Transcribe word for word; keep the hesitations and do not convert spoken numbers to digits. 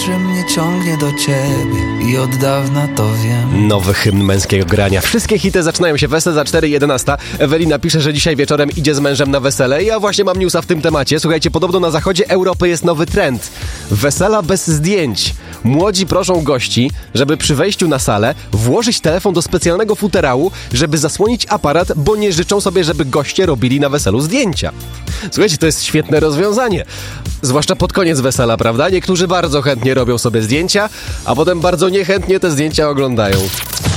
że mnie ciągnie do ciebie i od dawna to wiem. Nowy hymn męskiego grania. Wszystkie hity zaczynają się wesele za cztery jedenaście. Ewelina pisze, że dzisiaj wieczorem idzie z mężem na wesele. Ja właśnie mam newsa w tym temacie. Słuchajcie, podobno na zachodzie Europy jest nowy trend. Wesela bez zdjęć. Młodzi proszą gości, żeby przy wejściu na salę włożyć telefon do specjalnego futerału, żeby zasłonić aparat, bo nie życzą sobie, żeby goście robili na weselu zdjęcia. Słuchajcie, to jest świetne rozwiązanie. Zwłaszcza pod koniec wesela, prawda? Niektórzy bardzo chętnie robią sobie zdjęcia, a potem bardzo niechętnie te zdjęcia oglądają.